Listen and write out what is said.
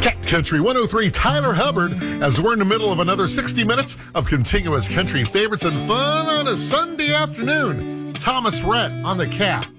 Cat Country 103, Tyler Hubbard, as we're in the middle of another 60 minutes of continuous country favorites and fun on a Sunday afternoon. Thomas Rhett on the Cat.